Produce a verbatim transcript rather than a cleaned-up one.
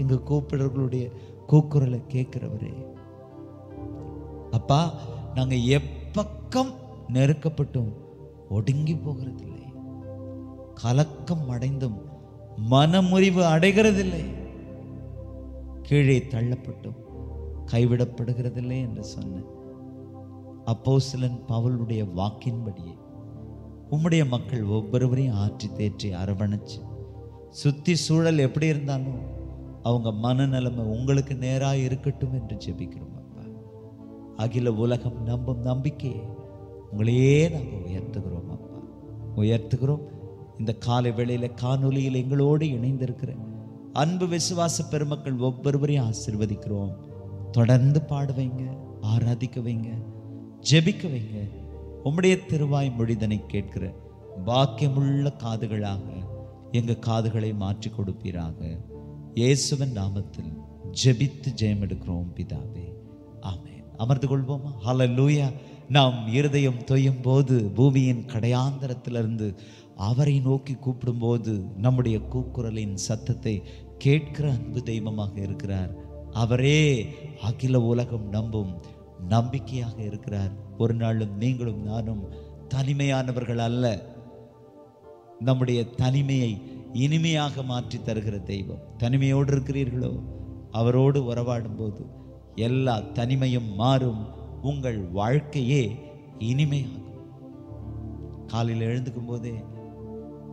எங்க கூப்பிடுறவர்களுடைய கூக்குரலை கேட்கிறவரே, அப்பா நாங்க எப்பக்கம் நெருக்கப்பட்டும் ஒடுங்கி போகிறதில்லை, கலக்கம் அடைந்தும் மனமுறிவு அடைகிறதில்லை, கீழே தள்ளப்பட்டும் கைவிடப்படுகிறதில்லை என்று சொன்ன அப்போஸ்தலன் பவுலுடைய வாக்கின்படியே உம்முடைய மக்கள் ஒவ்வொருவரையும் ஆற்றி தேற்றி அரவணைச்சு, சுத்தி சூழல் எப்படி இருந்தாலும் அவங்க மனநிலைமை உங்களுக்கு நேராக இருக்கட்டும் என்று ஜெபிக்கிறோம். அப்பா, அகில உலகம் நம்பும் நம்பிக்கையை உங்களையே நாங்கள் உயர்த்துகிறோம். அப்பா உயர்த்துகிறோம். இந்த காலை வேளையில காணொலியில் எங்களோடு இணைந்திருக்கிற அன்பு விசுவாச பெருமக்கள் ஒவ்வொருவரையும் ஆசீர்வதிக்கிறோம். தொடர்ந்து பாட வைங்க, ஆராதிக்க வைங்க, ஜெபிக்க வைங்க. உம்முடைய திருவாய் மொழிதனை கேட்கிற பாக்கியமுள்ள காதுகளாக எங்க காதுகளை மாற்றி கொடுப்பீராக. இயேசுவின் நாமத்தில் ஜெபித்து ஜெயம் எடுக்கிறோம் பிதாவே, ஆமென். அமர்ந்து கொள்வோமா? ஹல்லேலூயா. நாம் இருதயம் தொய்யும் போது பூமியின் கடையாந்தரத்திலிருந்து அவரை நோக்கி கூப்பிடும்போது நம்முடைய கூக்குரலின் சத்தத்தை கேட்கிற அன்பு தெய்வமாக இருக்கிறார். அவரே அகில உலகம் நம்பும் நம்பிக்கையாக இருக்கிறார். ஒரு நாளும் நீங்களும் நானும் தனிமையானவர்கள் அல்ல. நம்முடைய தனிமையை இனிமையாக மாற்றி தருகிற தெய்வம். தனிமையோடு இருக்கிறீர்களோ, அவரோடு உறவாடும் போது எல்லா தனிமையும் மாறும், உங்கள் வாழ்க்கையே இனிமையாகும். காலையில் எழுந்துக்கும் போதே